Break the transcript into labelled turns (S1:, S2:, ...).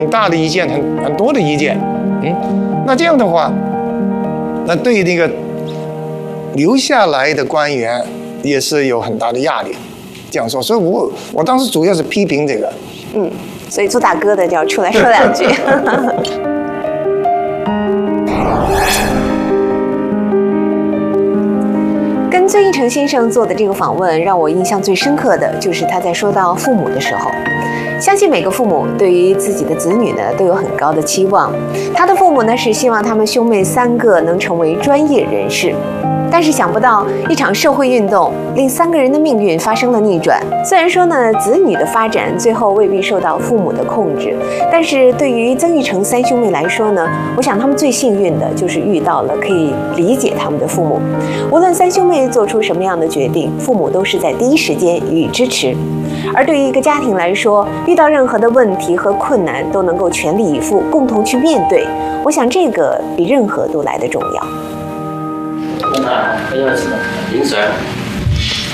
S1: 很大的意见，很多的意见，那这样的话，那对那个留下来的官员也是有很大的压力。这样说，所以我当时主要是批评这个。
S2: 所以做大哥的就要出来说两句。跟曾铉成先生做的这个访问，让我印象最深刻的就是他在说到父母的时候。相信每个父母对于自己的子女呢都有很高的期望。他的父母呢是希望他们兄妹3个能成为专业人士，但是想不到一场社会运动令3个人的命运发生了逆转。虽然说呢子女的发展最后未必受到父母的控制，但是对于曾铉成3兄妹来说呢，我想他们最幸运的就是遇到了可以理解他们的父母。无论3兄妹做出什么样的决定，父母都是在第一时间予以支持。而对于一个家庭来说，遇到任何的问题和困难都能够全力以赴，共同去面对，我想这个比任何都来得重要。
S3: 饮水。